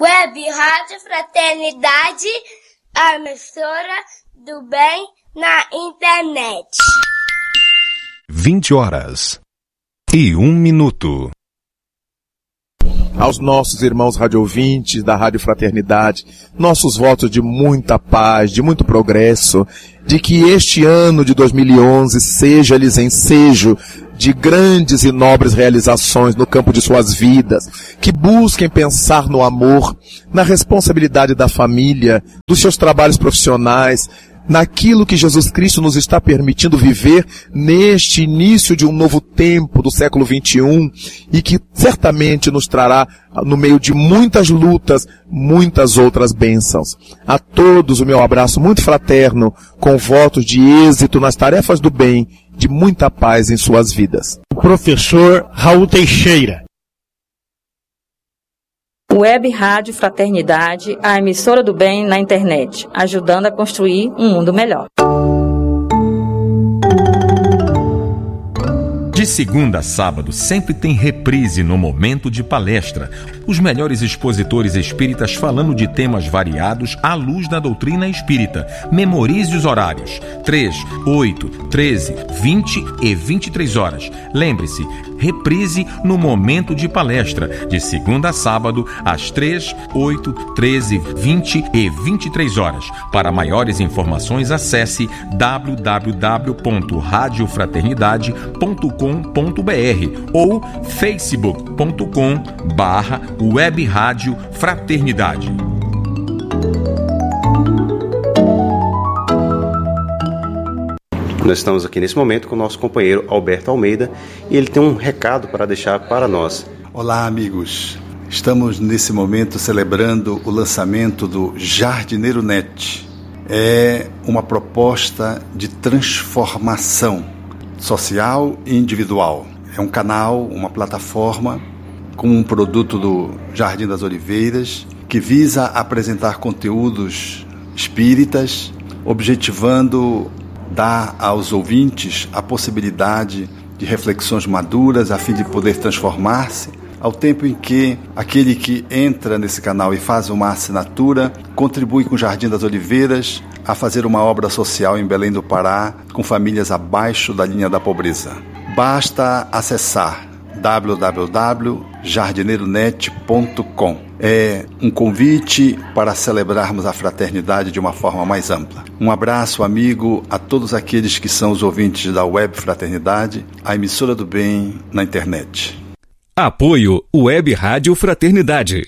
Web Rádio Fraternidade, a emissora do bem na internet. 20h01. Aos nossos irmãos radioouvintes da Rádio Fraternidade, nossos votos de muita paz, de muito progresso, de que este ano de 2011 seja-lhes ensejo de grandes e nobres realizações no campo de suas vidas, que busquem pensar no amor, na responsabilidade da família, dos seus trabalhos profissionais, naquilo que Jesus Cristo nos está permitindo viver neste início de um novo tempo do século XXI e que certamente nos trará, no meio de muitas lutas, muitas outras bênçãos. A todos o meu abraço muito fraterno, com votos de êxito nas tarefas do bem, de muita paz em suas vidas. Professor Raul Teixeira. Web Rádio Fraternidade, a emissora do bem na internet, ajudando a construir um mundo melhor. De segunda a sábado, sempre tem reprise no momento de palestra. Os melhores expositores espíritas falando de temas variados à luz da doutrina espírita. Memorize os horários: 3, 8, 13, 20 e 23 horas. Lembre-se, reprise no momento de palestra, de segunda a sábado, às 3, 8, 13, 20 e 23 horas. Para maiores informações, acesse www.radiofraternidade.com.br ou facebook.com/Web Rádio Fraternidade. Nós estamos aqui nesse momento com o nosso companheiro Alberto Almeida e ele tem um recado para deixar para nós. Olá, amigos. Estamos nesse momento celebrando o lançamento do Jardineiro Net. É uma proposta de transformação social e individual. É um canal, uma plataforma com um produto do Jardim das Oliveiras que visa apresentar conteúdos espíritas, objetivando dar aos ouvintes a possibilidade de reflexões maduras a fim de poder transformar-se, ao tempo em que aquele que entra nesse canal e faz uma assinatura contribui com o Jardim das Oliveiras a fazer uma obra social em Belém do Pará com famílias abaixo da linha da pobreza. Basta acessar www.jardineironet.com. É um convite para celebrarmos a fraternidade de uma forma mais ampla. Um abraço, amigo, a todos aqueles que são os ouvintes da Web Fraternidade, a emissora do bem na internet. Apoio Web Rádio Fraternidade.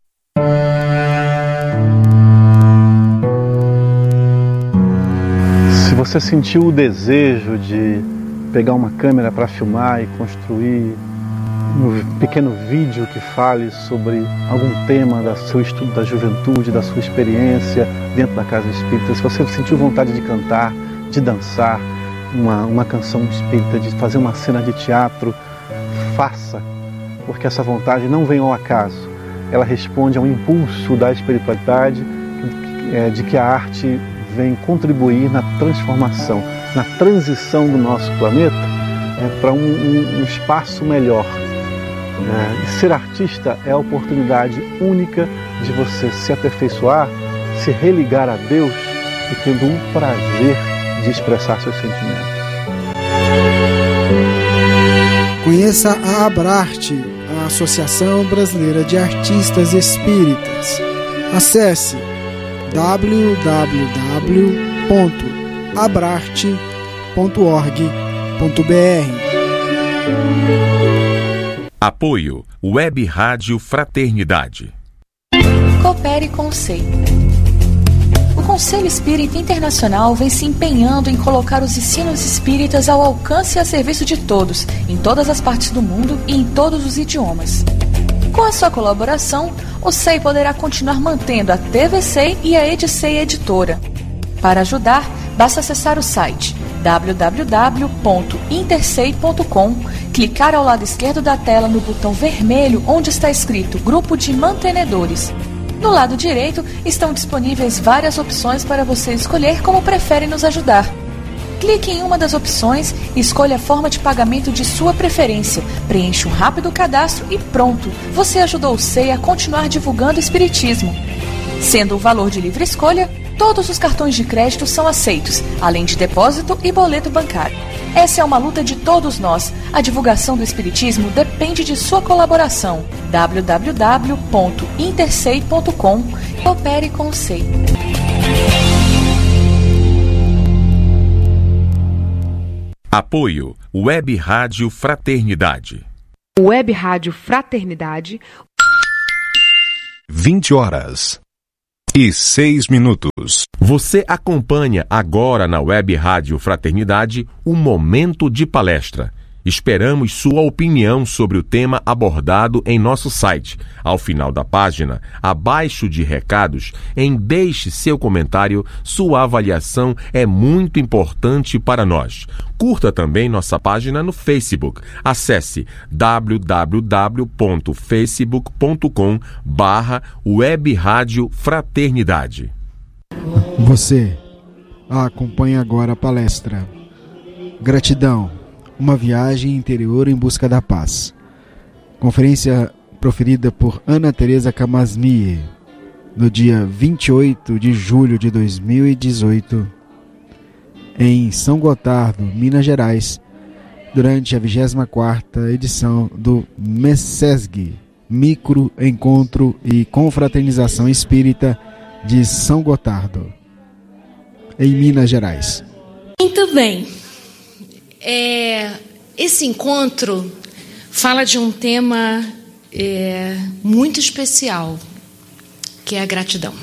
Se você sentiu o desejo de pegar uma câmera para filmar e construir um pequeno vídeo que fale sobre algum tema do seu estudo da juventude, da sua experiência dentro da casa espírita, se você sentiu vontade de cantar, de dançar uma canção espírita, de fazer uma cena de teatro, faça, porque essa vontade não vem ao acaso. Ela responde a um impulso da espiritualidade, de que a arte vem contribuir na transformação, na transição do nosso planeta para um espaço melhor. E ser artista é a oportunidade única de você se aperfeiçoar, se religar a Deus e tendo o prazer de expressar seus sentimentos. Conheça a Abrarte, a Associação Brasileira de Artistas Espíritas. Acesse www.abrarte.org.br. Apoio Web Rádio Fraternidade. Coopere com o SEI. O Conselho Espírita Internacional vem se empenhando em colocar os ensinos espíritas ao alcance e a serviço de todos, em todas as partes do mundo e em todos os idiomas. Com a sua colaboração, o SEI poderá continuar mantendo a TV SEI e a EdSEI Editora. Para ajudar, basta acessar o site www.intersei.com, clicar ao lado esquerdo da tela no botão vermelho onde está escrito Grupo de Mantenedores. No lado direito estão disponíveis várias opções para você escolher como prefere nos ajudar. Clique em uma das opções e escolha a forma de pagamento de sua preferência. Preencha um rápido cadastro e pronto! Você ajudou o SEI a continuar divulgando o Espiritismo. Sendo um valor de livre escolha, todos os cartões de crédito são aceitos, além de depósito e boleto bancário. Essa é uma luta de todos nós. A divulgação do Espiritismo depende de sua colaboração. www.intersei.com. Coopere com o SEI. Apoio Web Rádio Fraternidade. Web Rádio Fraternidade. 20h06. Você acompanha agora na Web Rádio Fraternidade o Momento de Palestra. Esperamos sua opinião sobre o tema abordado em nosso site. Ao final da página, abaixo de recados, deixe seu comentário. Sua avaliação é muito importante para nós. Curta também nossa página no Facebook. Acesse www.facebook.com/Web Rádio Fraternidade. Você acompanha agora a palestra Gratidão. Uma viagem interior em busca da paz. Conferência proferida por Ana Teresa Camasmie, no dia 28 de julho de 2018, em São Gotardo, Minas Gerais, durante a 24ª edição do MESESG, Micro Encontro e Confraternização Espírita de São Gotardo, em Minas Gerais. Muito bem. Esse encontro fala de um tema muito especial, que é a gratidão.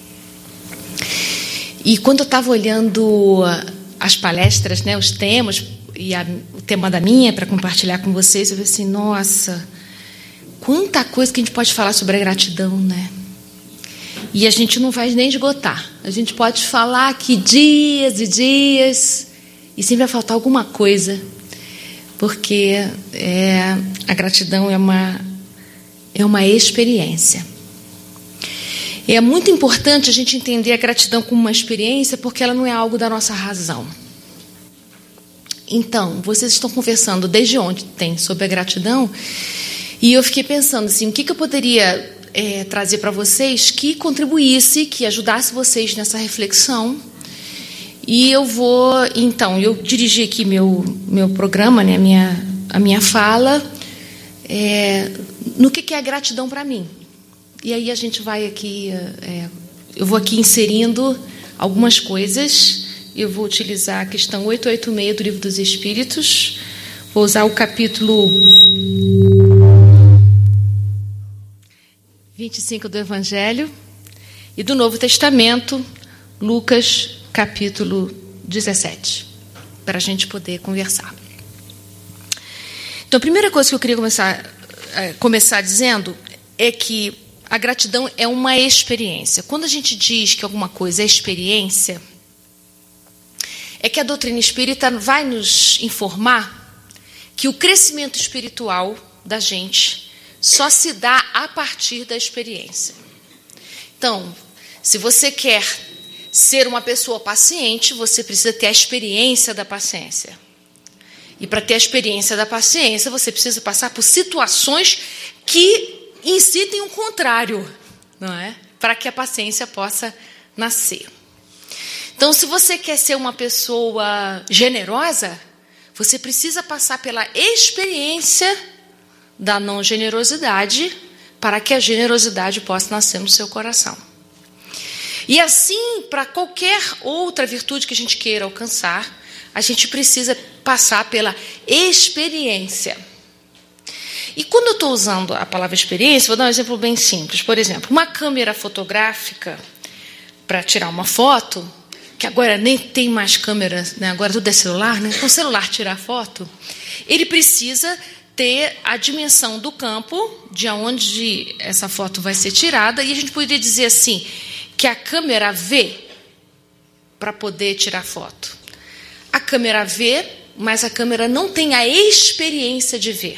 E quando eu estava olhando as palestras, né, os temas, e o tema da minha, para compartilhar com vocês, eu falei assim, nossa, quanta coisa que a gente pode falar sobre a gratidão, né? E a gente não vai nem esgotar. A gente pode falar aqui dias e dias, e sempre vai faltar alguma coisa, porque a gratidão é uma experiência. É muito importante a gente entender a gratidão como uma experiência, porque ela não é algo da nossa razão. Então, vocês estão conversando desde ontem sobre a gratidão, e eu fiquei pensando assim, o que eu poderia trazer para vocês que contribuísse, que ajudasse vocês nessa reflexão. E eu vou, então, eu dirigi aqui meu programa, né, a minha fala, no que é a gratidão para mim. E aí a gente vai aqui, eu vou aqui inserindo algumas coisas. Eu vou utilizar a questão 886 do Livro dos Espíritos, vou usar o capítulo 25 do Evangelho e do Novo Testamento, Lucas, capítulo 17, para a gente poder conversar. Então, a primeira coisa que eu queria começar dizendo é que a gratidão é uma experiência. Quando a gente diz que alguma coisa é experiência, é que a doutrina espírita vai nos informar que o crescimento espiritual da gente só se dá a partir da experiência. Então, se você quer ser uma pessoa paciente, você precisa ter a experiência da paciência. E para ter a experiência da paciência, você precisa passar por situações que incitem o contrário, não é? Para que a paciência possa nascer. Então, se você quer ser uma pessoa generosa, você precisa passar pela experiência da não generosidade para que a generosidade possa nascer no seu coração. E assim, para qualquer outra virtude que a gente queira alcançar, a gente precisa passar pela experiência. E quando eu estou usando a palavra experiência, vou dar um exemplo bem simples. Por exemplo, uma câmera fotográfica para tirar uma foto, que agora nem tem mais câmera, né? Agora tudo é celular, né? Com o celular tirar foto, ele precisa ter a dimensão do campo de onde essa foto vai ser tirada, e a gente poderia dizer assim, que a câmera vê para poder tirar foto. A câmera vê, mas a câmera não tem a experiência de ver.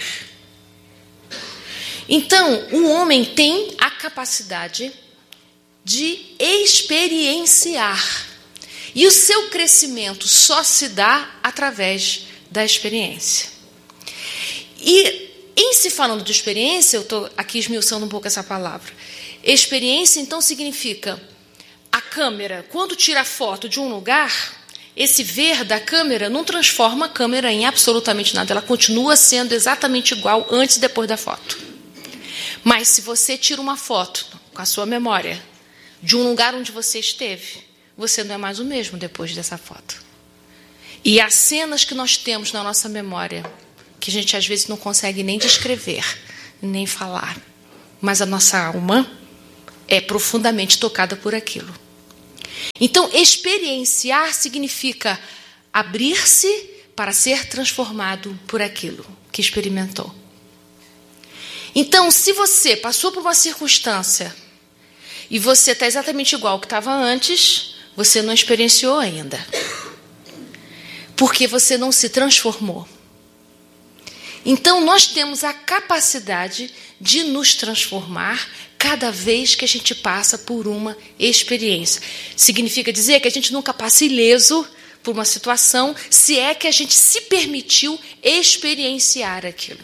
Então, o homem tem a capacidade de experienciar. E o seu crescimento só se dá através da experiência. E, em se falando de experiência, eu estou aqui esmiuçando um pouco essa palavra. Experiência, então, significa a câmera, quando tira foto de um lugar, esse ver da câmera não transforma a câmera em absolutamente nada. Ela continua sendo exatamente igual antes e depois da foto. Mas se você tira uma foto com a sua memória de um lugar onde você esteve, você não é mais o mesmo depois dessa foto. E as cenas que nós temos na nossa memória, que a gente às vezes não consegue nem descrever, nem falar, mas a nossa alma é profundamente tocada por aquilo. Então, experienciar significa abrir-se para ser transformado por aquilo que experimentou. Então, se você passou por uma circunstância e você está exatamente igual ao que estava antes, você não experienciou ainda. Porque você não se transformou. Então, nós temos a capacidade de nos transformar cada vez que a gente passa por uma experiência. Significa dizer que a gente nunca passa ileso por uma situação, se é que a gente se permitiu experienciar aquilo.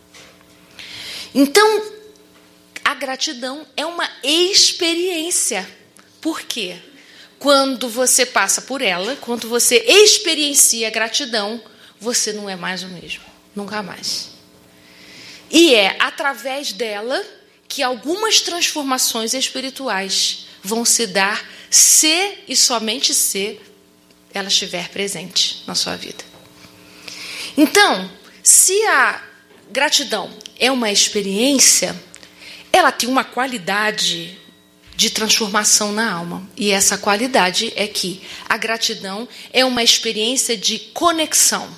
Então, a gratidão é uma experiência. Por quê? Quando você passa por ela, quando você experiencia a gratidão, você não é mais o mesmo. Nunca mais. E é através dela que algumas transformações espirituais vão se dar se e somente se ela estiver presente na sua vida. Então, se a gratidão é uma experiência, ela tem uma qualidade de transformação na alma. E essa qualidade é que a gratidão é uma experiência de conexão.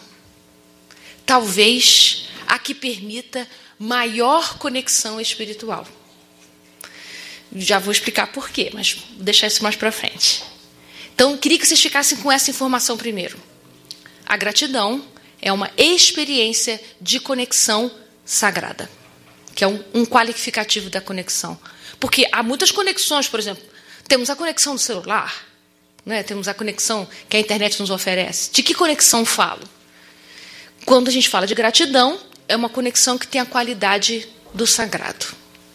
Talvez a que permita maior conexão espiritual. Já vou explicar por quê, mas vou deixar isso mais para frente. Então, eu queria que vocês ficassem com essa informação primeiro. A gratidão é uma experiência de conexão sagrada, que é um qualificativo da conexão. Porque há muitas conexões, por exemplo, temos a conexão do celular, né? Temos a conexão que a internet nos oferece. De que conexão falo? Quando a gente fala de gratidão, é uma conexão que tem a qualidade do sagrado.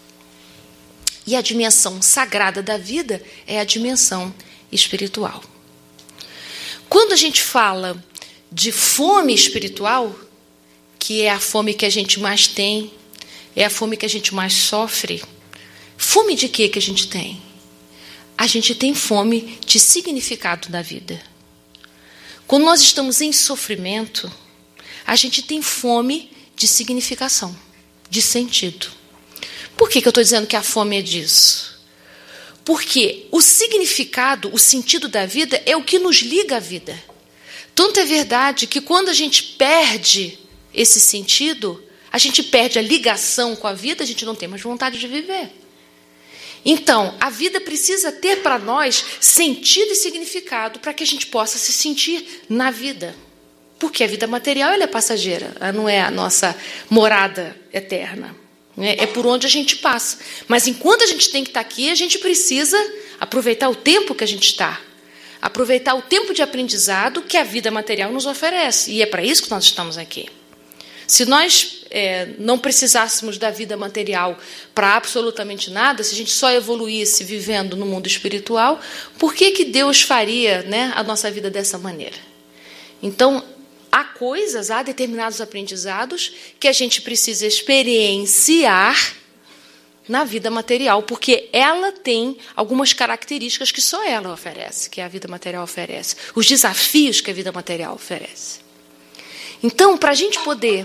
E a dimensão sagrada da vida é a dimensão espiritual. Quando a gente fala de fome espiritual, que é a fome que a gente mais tem, é a fome que a gente mais sofre, fome de quê que a gente tem? A gente tem fome de significado da vida. Quando nós estamos em sofrimento, a gente tem fome de significação, de sentido. Por que eu estou dizendo que a fome é disso? Porque o significado, o sentido da vida é o que nos liga à vida. Tanto é verdade que quando a gente perde esse sentido, a gente perde a ligação com a vida, a gente não tem mais vontade de viver. Então, a vida precisa ter para nós sentido e significado para que a gente possa se sentir na vida. Porque a vida material ela é passageira, ela não é a nossa morada eterna. É por onde a gente passa. Mas enquanto a gente tem que estar aqui, a gente precisa aproveitar o tempo que a gente está. Aproveitar o tempo de aprendizado que a vida material nos oferece. E é para isso que nós estamos aqui. Se nós não precisássemos da vida material para absolutamente nada, se a gente só evoluísse vivendo no mundo espiritual, por que Deus faria, né, a nossa vida dessa maneira? Então, há determinados aprendizados que a gente precisa experienciar na vida material, porque ela tem algumas características que só ela oferece, que a vida material oferece, os desafios que a vida material oferece. Então, para a gente poder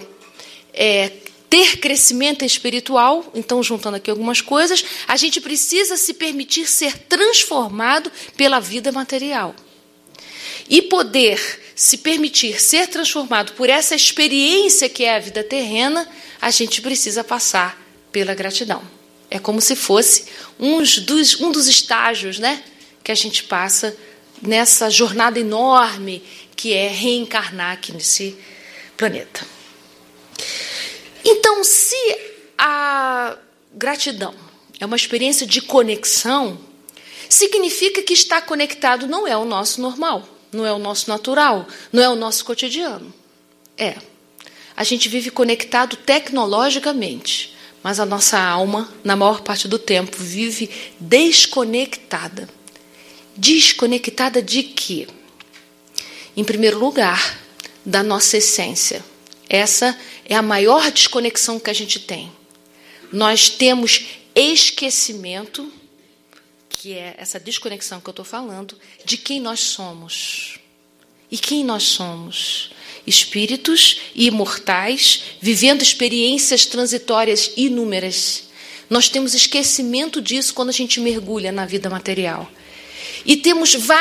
ter crescimento espiritual, então, juntando aqui algumas coisas, a gente precisa se permitir ser transformado pela vida material. E poder se permitir ser transformado por essa experiência que é a vida terrena, a gente precisa passar pela gratidão. É como se fosse um dos estágios, né, que a gente passa nessa jornada enorme que é reencarnar aqui nesse planeta. Então, se a gratidão é uma experiência de conexão, significa que estar conectado não é o nosso normal, não é o nosso natural, não é o nosso cotidiano. A gente vive conectado tecnologicamente, mas a nossa alma, na maior parte do tempo, vive desconectada. Desconectada de quê? Em primeiro lugar, da nossa essência. Essa é a maior desconexão que a gente tem. Nós temos esquecimento, que é essa desconexão que eu estou falando, de quem nós somos. E quem nós somos? Espíritos imortais, vivendo experiências transitórias inúmeras. Nós temos esquecimento disso quando a gente mergulha na vida material. E temos várias